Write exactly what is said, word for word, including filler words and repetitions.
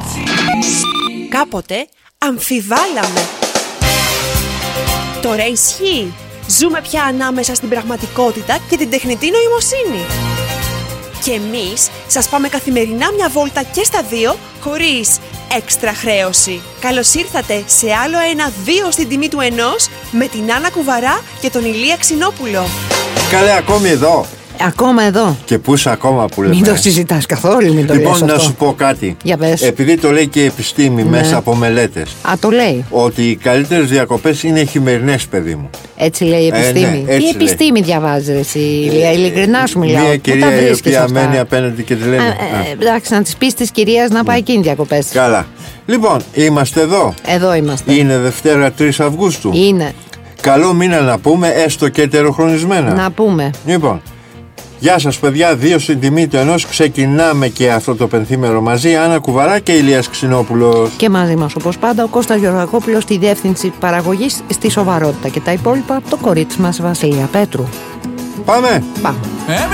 Κάποτε αμφιβάλαμε. Τώρα ισχύει. Ζούμε πια ανάμεσα στην πραγματικότητα και την τεχνητή νοημοσύνη. Και εμείς σας πάμε καθημερινά μια βόλτα και στα δύο, χωρίς έξτρα χρέωση. Καλώς ήρθατε σε άλλο ένα δύο στην τιμή του ενός, με την Άννα Κουβαρά και τον Ηλία Ξινόπουλο. Καλέ, ακόμη εδώ. Ακόμα εδώ. Και πού είσαι ακόμα που λέμε. Μην το συζητάς καθόλου, μην το Λοιπόν, λες να αυτό. σου πω κάτι. Για πες. Επειδή το λέει και η επιστήμη, ναι, μέσα από μελέτες. Α, το λέει. Ότι οι καλύτερες διακοπές είναι οι χειμερινές, παιδί μου. Έτσι λέει η επιστήμη. Ε, ναι, έτσι Τι επιστήμη διαβάζεις εσύ, Ηλία, ειλικρινά σου μιλάω. Μια Πού τα κυρία η βρίσκεις οποία αυτά? μένει απέναντι και τη λένε. Α, ε, εντάξει, να της πεις της κυρίας να πάει εκείνη διακοπές. Καλά. Λοιπόν, είμαστε εδώ. Εδώ είμαστε. Είναι Δευτέρα τρεις Αυγούστου. Είναι. Καλό μήνα να πούμε, έστω και ετεροχρονισμένα. Να πούμε. Λοιπόν, γεια σας παιδιά, δύο στην τιμή του ενός. Ξεκινάμε και αυτό το πενθήμερο μαζί. Άννα Κουβαρά και Ηλίας Ξινόπουλος. Και μαζί μας όπως πάντα ο Κώστας Γεωργακόπουλος στη διεύθυνση παραγωγής, στη σοβαρότητα, και τα υπόλοιπα από το κορίτσι μας Βασιλεία Πέτρου. Πάμε. Πάμε.